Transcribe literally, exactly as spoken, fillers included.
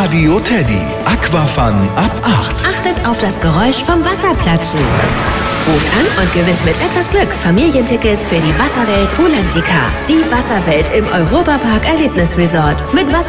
Radio Teddy. Aquafun ab acht. Achtet auf das Geräusch vom Wasserplatschen. Ruft an und gewinnt mit etwas Glück Familientickets für die Wasserwelt Rulantica. Die Wasserwelt im Europapark Erlebnisresort. Mit Wasser